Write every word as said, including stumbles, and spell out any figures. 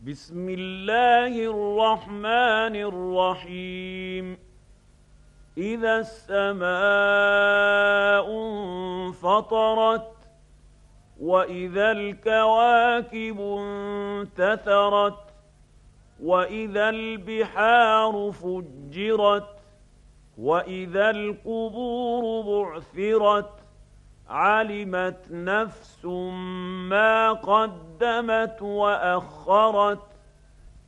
بسم الله الرحمن الرحيم إذا السماء انفطرت وإذا الكواكب انتثرت وإذا البحار فجرت وإذا القبور بعثرت علمت نفس ما قدمت وأخرت